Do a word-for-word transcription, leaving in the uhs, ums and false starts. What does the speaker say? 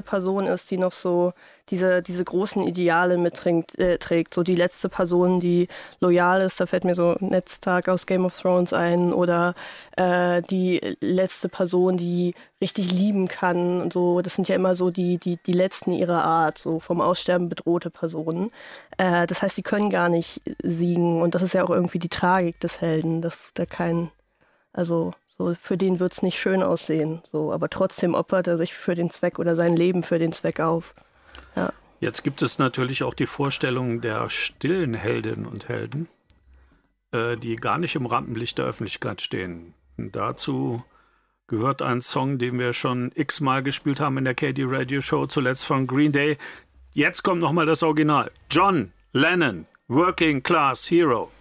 Person ist, die noch so diese, diese großen Ideale mitträgt, äh, trägt. So die letzte Person, die loyal ist, da fällt mir so Ned Stark aus Game of Thrones ein, oder äh, die letzte Person, die richtig lieben kann. Und so, das sind ja immer so die, die, die letzten ihrer Art, so vom Aussterben bedrohte Personen. Äh, das heißt, die können gar nicht siegen. Und das ist ja auch irgendwie die Tragik des Helden, dass da kein, also so für den wird es nicht schön aussehen. So, aber trotzdem opfert er sich für den Zweck oder sein Leben für den Zweck auf. Ja. Jetzt gibt es natürlich auch die Vorstellung der stillen Heldinnen und Helden, äh, die gar nicht im Rampenlicht der Öffentlichkeit stehen. Und dazu gehört ein Song, den wir schon x-mal gespielt haben in der K D Radio Show, zuletzt von Green Day. Jetzt kommt nochmal das Original. John Lennon, Working Class Hero.